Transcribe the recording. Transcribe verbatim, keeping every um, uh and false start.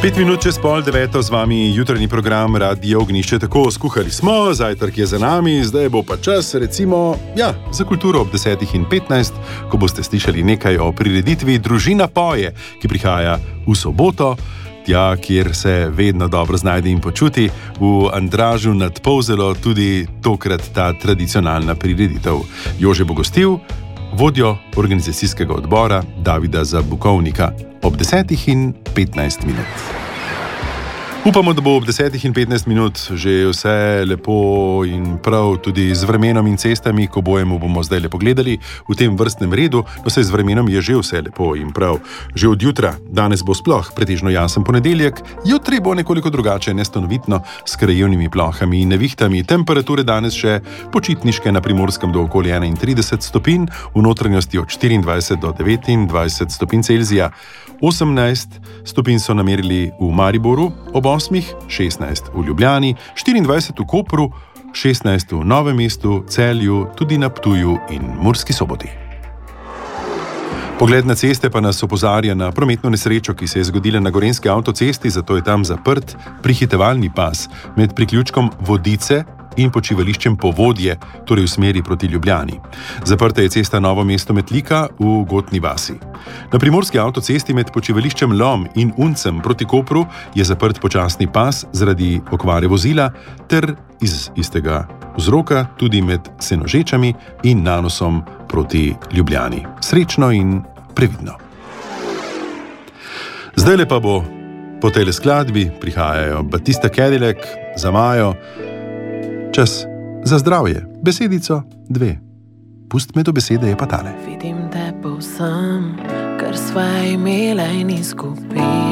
Pet minut čez pol deveto z vami jutranji program Radio Ognišče. Tako, skuhali smo, zajtrk je za nami, zdaj bo pa čas, recimo, ja, za kulturo ob desetih in petnajst, ko boste slišali nekaj o prireditvi Družina poje, ki prihaja v soboto, tja, kjer se vedno dobro znajde in počuti, v Andražu nad Polzelo tudi tokrat ta tradicionalna prireditev. Jože bo gostil vodjo organizacijskega odbora Davida Zabukovnika ob desetih in petnajst minut. Upamo, da bo ob desetih in petnajst minut že vse lepo in prav tudi z vremenom in cestami, ko bojemu bomo zdaj lepo gledali v tem vrstnem redu, no saj z vremenom je že vse lepo in prav. Že od jutra, danes bo sploh pretežno jasen ponedeljek, jutri bo nekoliko drugače, nestanovitno, s krajevnimi plohami in nevihtami. Temperature danes še počitniške, na Primorskem do okoli enaintrideset stopinj, v notranjosti od štiriindvajset do devetindvajset stopinj Celzija. osemnajst stopinj so namerili v Mariboru, ob osmih, šestnajst v Ljubljani, štiriindvajset v Kopru, šestnajst v Novem mestu, Celju, tudi na Ptuju in Murski Soboti. Pogled na ceste pa nas opozarja na prometno nesrečo, ki se je zgodila na gorenjski avtocesti, zato je tam zaprt prihitevalni pas med priključkom Vodice in počivališčem Povodje, torej v smeri proti Ljubljani. Zaprta je cesta Novo mesto-Metlika v Gotni vasi. Na primorski avtocesti med počivališčem Lom in Uncem proti Kopru je zaprt počasni pas zaradi okvare vozila ter iz istega vzroka tudi med Senožečami in Nanosom proti Ljubljani. Srečno in previdno. Zdajle pa bo po tej skladbi prihajajo Batista Cadillac za Majo. Čas za zdravje. Besedico, dve. Pust me do besede, je pa tale. Vidim te povsem, kar sva imela in izgubila.